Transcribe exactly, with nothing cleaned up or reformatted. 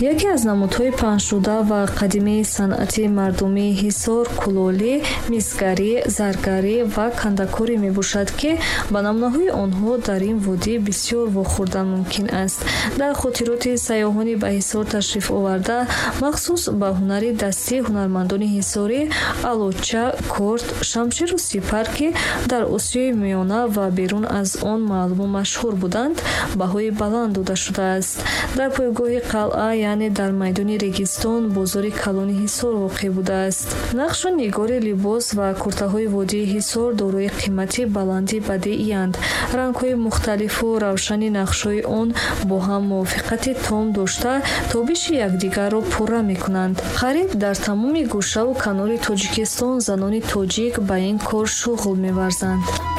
яке аз намудҳои паҳншуда ва қадимии санъати мардумии ҳисор кулолӣ, мисгарӣ, заргарӣ ва кандакорӣ мебошад, ки ба намунаҳои онҳо дар ин водӣ бисёр вохӯрдан мумкин аст. дар хотироти сайёҳони ба ҳисор ташриф оварда махсус ба ҳунари дастии ҳунармандони ҳисорӣ алоча, корд, шамширу сипар, ки дар осиёи миёна ва берун аз он маълуму машҳур буданд, баҳои баланд дода шудааст. дар пойгоҳи қалъа, яъне дар майдони регистон, бозори калони ҳисор воқеъ будааст. нақшу нигори либос ва куртаҳои водии ҳисор дорои қимати баланди бадеиянд. рангҳои мухталифу равшани нақшҳои он бо ҳам мувофиқати том дошта тобиши якдигарро пурра мекунанд. хариб дар тамоми гӯшаву канори тоҷикистон занони тоҷик ба ин кор шуғл меварзанд.